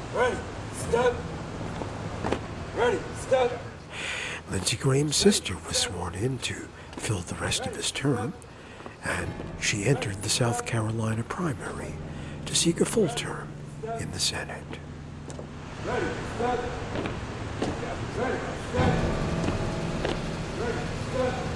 Ready, step. Ready, step. Lindsey Graham's sister was sworn in to fill the rest of his term, and she entered the South Carolina primary to seek a full term in the Senate. Ready, step. Ready, step. Ready, step.